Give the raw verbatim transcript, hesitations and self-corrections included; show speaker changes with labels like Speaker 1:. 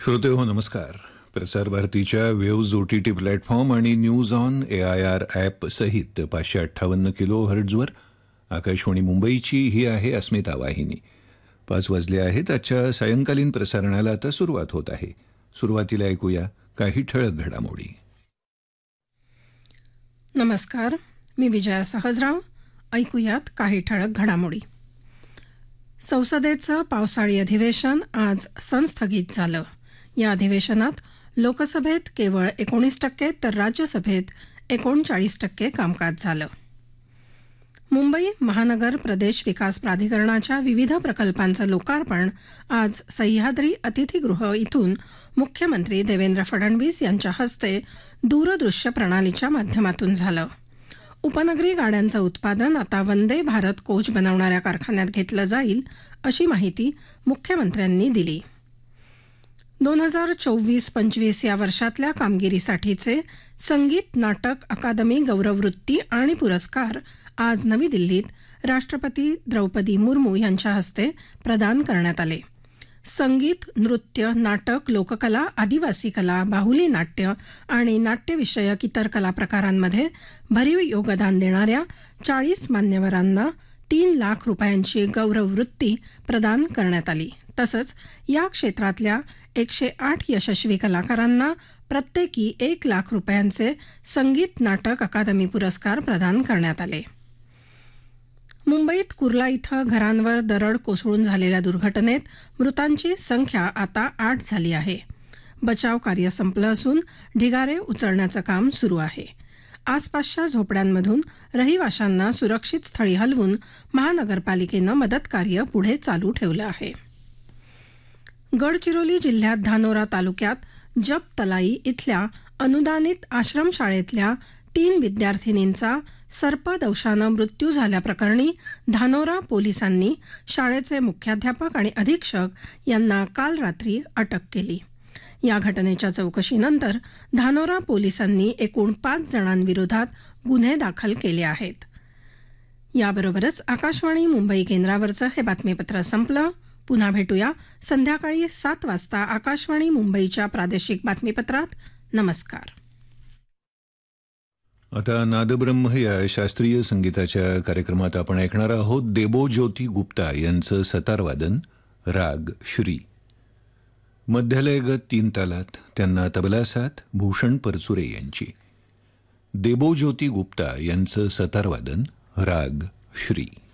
Speaker 1: श्रोते हो नमस्कार. प्रसार भारतीच्या waves O T T platform आणि news on A I R app सहित पाचशे अठ्ठावन्न किलो हर्ट्झवर आकाशवाणी मुंबईची ही आहे अस्मिता वाहिनी. पाच वाजले आहेत. आजच्या सायंकालीन प्रसारणाला आता सुरुवात होत आहे. सुरुवातीला ऐकूया काही ठळक घडामोडी.
Speaker 2: नमस्कार, मी विजया सहजराव. ऐकूयात काही ठळक घडामोडी. संसदेचं पावसाळी अधिवेशन आज संस्थगित झालं. या अधिवेशनात लोकसभेत केवळ एकोणीस टक्के तर राज्यसभेत एकोणचाळीस टक्के कामकाज झालं. मुंबई महानगर प्रदेश विकास प्राधिकरणाच्या विविध प्रकल्पांचं लोकार्पण आज सह्याद्री अतिथीगृह इथून मुख्यमंत्री देवेंद्र फडणवीस यांच्या हस्ते दूरदृश्य प्रणालीच्या माध्यमातून झालं. उपनगरी गाड्यांचं उत्पादन आता वंदे भारत कोच बनवणाऱ्या कारखान्यात घेतलं जाईल, अशी माहिती मुख्यमंत्र्यांनी दिली. दोन हजार चोवीस पंचवीस या वर्षातल्या कामगिरीसाठीचे संगीत नाटक अकादमी गौरववृत्ती आणि पुरस्कार आज नवी दिल्लीत राष्ट्रपती द्रौपदी मुर्मू यांच्या हस्ते प्रदान करण्यात आले. संगीत, नृत्य, नाटक, लोककला, आदिवासी कला, बाहुली नाट्य आणि नाट्यविषयक इतर कला प्रकारांमध्ये भरीव योगदान देणाऱ्या चाळीस मान्यवरांना तीन लाख रुपयांची गौरववृत्ती प्रदान करण्यात आली. तसंच या क्षेत्रातल्या एकशे आठ यशस्वी कलाकारांना प्रत्येकी एक लाख रुपयांचे संगीत नाटक अकादमी पुरस्कार प्रदान करण्यात आले. मुंबईत कुर्ला इथं घरांवर दरड कोसळून झालेल्या दुर्घटनेत मृतांची संख्या आता आठ झाली आहे. बचाव कार्य संपलं असून ढिगारे उचलण्याचं काम सुरू आहे. आसपासच्या झोपड्यांमधून रहिवाशांना सुरक्षित स्थळी हलवून महानगरपालिकेनं मदतकार्य पुढे चालू ठेवलं आहे. गडचिरोली जिल्ह्यात धानोरा तालुक्यात जपतलाई इथल्या अनुदानित आश्रमशाळेतल्या तीन विद्यार्थिनींचा सर्पदंशानं मृत्यू झाल्याप्रकरणी धानोरा पोलिसांनी शाळेचे मुख्याध्यापक आणि अधीक्षक यांना काल रात्री अटक केली. या घटनेच्या चौकशीनंतर धानोरा पोलिसांनी एकूण पाच जणांविरोधात गुन्हे दाखल केले आहेत. याबरोबरच आकाशवाणी मुंबई केंद्रावरचं हे बातमीपत्र संपलं. पुन्हा भेटूया संध्याकाळी सात वाजता आकाशवाणी मुंबईच्या प्रादेशिक बातमीपत्रात. नमस्कार.
Speaker 1: आता नादब्रह्म या शास्त्रीय संगीताच्या कार्यक्रमात आपण ऐकणार आहोत देबोज्योती गुप्ता यांचं सतारवादन, राग श्री. मध्यलयगत तीन तालात, त्यांना तबला साथ भूषण परचुरे यांची. देबोज्योती गुप्ता यांचं सतारवादन, राग श्री.